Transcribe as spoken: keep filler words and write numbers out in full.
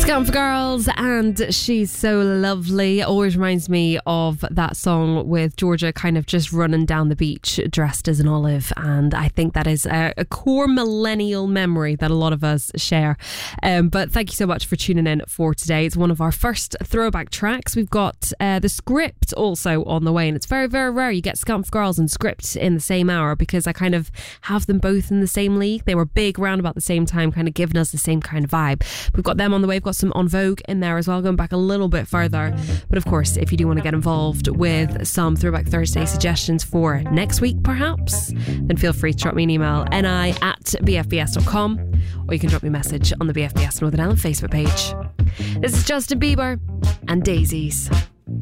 Scump Girls and She's So Lovely always reminds me of that song with Georgia kind of just running down the beach dressed as an olive, and I think that is a, a core millennial memory that a lot of us share. Um, but thank you so much for tuning in for today. It's one of our first throwback tracks. We've got uh, the Script also on the way, and it's very very rare you get Scump Girls and Script in the same hour because I kind of have them both in the same league. They were big around about the same time, kind of giving us the same kind of vibe. We've got them on the way. We've got some En Vogue in there as well, going back a little bit further. But of course, if you do want to get involved with some Throwback Thursday suggestions for next week perhaps, then feel free to drop me an email, ni at b f b s dot com, or you can drop me a message on the B F B S Northern Ireland Facebook page. This is Justin Bieber and Daisies.